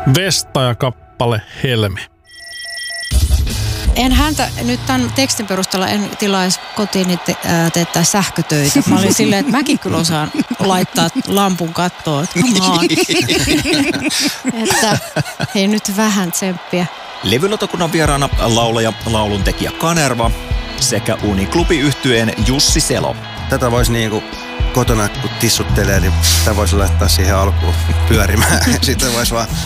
Vesta ja kappale Helmi. En häntä nyt tämän tekstin perusteella en tilaisi kotiin teettää sähkötöitä. Mä olin silleen, että mäkin kyllä osaan laittaa lampun kattoon. Come on. Että hei nyt vähän tsemppiä. Levylautakunnan vieraana laulaja, lauluntekijä Kanerva sekä Uniklubi-yhtyeen Jussi Selo. Tätä voisi niinku kotona kun tissuttelee, niin tätä voisi laittaa siihen alkuun pyörimään. Sitten voisi vaan